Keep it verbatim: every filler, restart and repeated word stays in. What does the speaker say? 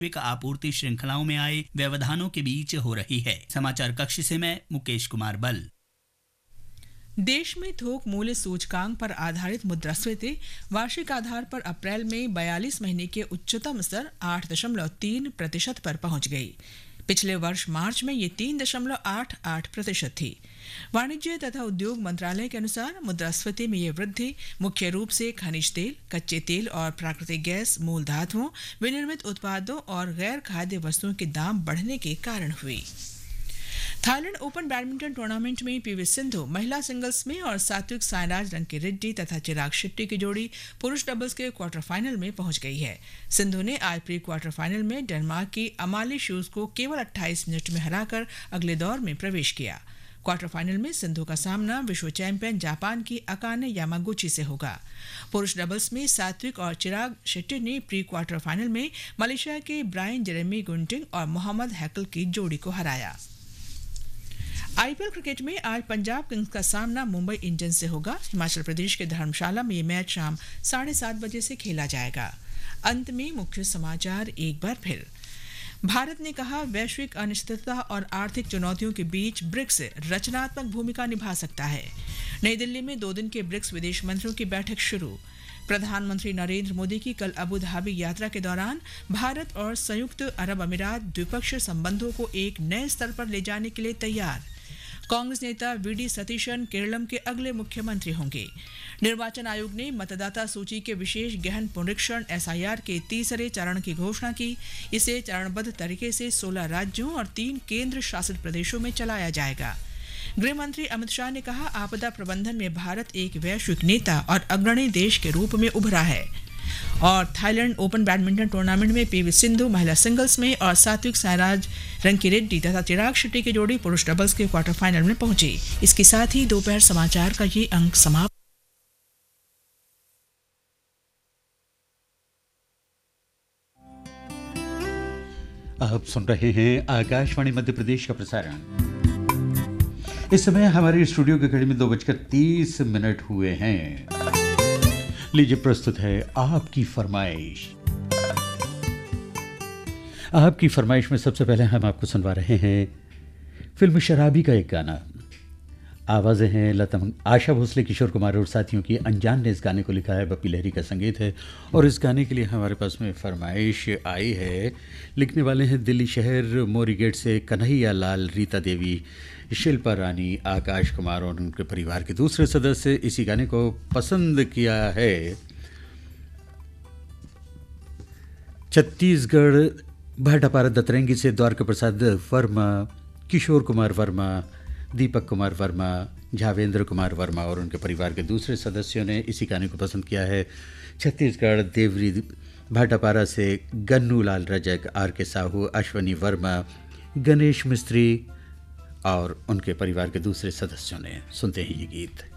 वैश्विक आपूर्ति श्रृंखलाओं में आए व्यवधानों के बीच हो रही है। समाचार कक्ष से मैं मुकेश कुमार बल। देश में थोक मूल्य सूचकांक पर आधारित मुद्रास्फीति वार्षिक आधार पर अप्रैल में बयालीस महीने के उच्चतम स्तर आठ दशमलव तीन प्रतिशत पर पहुंच गई। पिछले वर्ष मार्च में ये तीन दशमलव आठ आठ प्रतिशत थी। वाणिज्य तथा उद्योग मंत्रालय के अनुसार मुद्रास्फीति में ये वृद्धि मुख्य रूप से खनिज तेल, कच्चे तेल और प्राकृतिक गैस, मूल धातुओं, विनिर्मित उत्पादों और गैर खाद्य वस्तुओं के दाम बढ़ने के कारण हुई। थाईलैंड ओपन बैडमिंटन टूर्नामेंट में पीवी सिंधु महिला सिंगल्स में और सात्विक साईराज रंकीरेड्डी तथा चिराग शेट्टी की जोड़ी पुरुष डबल्स के क्वार्टर फाइनल में पहुंच गई है। सिंधु ने आज प्री क्वार्टर फाइनल में डेनमार्क की अमाली शूज को केवल अट्ठाईस मिनट में हराकर अगले दौर में प्रवेश किया। क्वार्टर फाइनल में सिंधु का सामना विश्व चैंपियन जापान की अकाने यामागुची से होगा। पुरुष डबल्स में सात्विक और चिराग शेट्टी ने प्री क्वार्टर फाइनल में मलेशिया के ब्रायन जेरेमी गुंटिंग और मोहम्मद हैकल की जोड़ी को हराया। आईपीएल क्रिकेट में आज पंजाब किंग्स का सामना मुंबई इंडियंस से होगा। हिमाचल प्रदेश के धर्मशाला में ये मैच शाम साढ़े सात बजे से खेला जाएगा। अंत में मुख्य समाचार एक बार फिर। भारत ने कहा वैश्विक अनिश्चितता और आर्थिक चुनौतियों के बीच ब्रिक्स रचनात्मक भूमिका निभा सकता है। नई दिल्ली में दो दिन के ब्रिक्स विदेश मंत्रियों की बैठक शुरू। प्रधानमंत्री नरेंद्र मोदी की कल अबू धाबी यात्रा के दौरान भारत और संयुक्त अरब अमीरात द्विपक्षीय संबंधों को एक नए स्तर पर ले जाने के लिए तैयार। कांग्रेस नेता वीडी सतीशन केरलम के अगले मुख्यमंत्री होंगे। निर्वाचन आयोग ने मतदाता सूची के विशेष गहन पुनरीक्षण एसआईआर के तीसरे चरण की घोषणा की। इसे चरणबद्ध तरीके से सोलह राज्यों और तीन केंद्र शासित प्रदेशों में चलाया जाएगा। गृह मंत्री अमित शाह ने कहा आपदा प्रबंधन में भारत एक वैश्विक नेता और अग्रणी देश के रूप में उभरा है। और थाईलैंड ओपन बैडमिंटन टूर्नामेंट में पीवी सिंधु महिला सिंगल्स में और सात्विक साईराज रंकीरेड्डी तथा चिराग शेट्टी की जोड़ी पुरुष डबल्स के क्वार्टर फाइनल में पहुंची। इसके साथ ही दोपहर समाचार का ये अंक समाप्त। आप सुन रहे हैं आकाशवाणी मध्य प्रदेश का प्रसारण। इस समय हमारे स्टूडियो के घड़ी में दो बजकर तीस मिनट हुए हैं। लीजिए प्रस्तुत है आपकी फरमाइश। आपकी फरमाइश में सबसे पहले हम आपको सुनवा रहे हैं फिल्म शराबी का एक गाना। आवाज़ें हैं लता आशा भोसले, किशोर कुमार और साथियों की। अनजान ने इस गाने को लिखा है, बप्पी लहरी का संगीत है और इस गाने के लिए हमारे पास में फरमाइश आई है। लिखने वाले हैं दिल्ली शहर मोरी गेट से कन्हैया लाल, रीता देवी, शिल्पा रानी, आकाश कुमार और उनके परिवार के दूसरे सदस्य। इसी गाने को पसंद किया है छत्तीसगढ़ भाटापारा दतरंगी से द्वारका प्रसाद वर्मा, किशोर कुमार वर्मा, दीपक कुमार वर्मा, झावेंद्र कुमार वर्मा और उनके परिवार के दूसरे सदस्यों ने इसी गाने को पसंद किया है। छत्तीसगढ़ देवरी भाटापारा से गन्नू लाल रजक, आर के साहू, अश्वनी वर्मा, गणेश मिस्त्री और उनके परिवार के दूसरे सदस्यों ने। सुनते हैं ये गीत।